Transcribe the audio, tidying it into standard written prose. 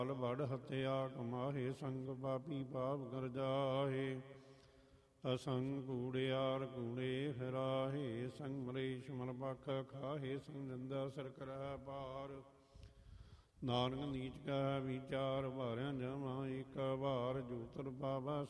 ਕਾਲ ਵੜ ਹਤਿਆ ਕਮਾਹੇ ਸੰਗ ਪਾਪੀ ਪਾਪ ਕਰ ਜਾਹੇ। ਅਸੰਗ ਕੂੜਿਆਰ ਕੂੜੇ ਫਿਰਾਹੇ ਸੰਗ ਮਲੇਸ਼ ਮਨ ਪਖ ਖਾਹੇ ਸੰਗ ਨਿੰਦਾ ਸਿਰ ਕਰੈ ਪਾਰ। ਨਾਨਕ ਨੀਚ ਕੈ ਵਿਚਾਰ ਭਾਰਿਆ ਜਮਾ ਏਕ ਵਾਰ ਜੂਤਰ ਪਾਵਾ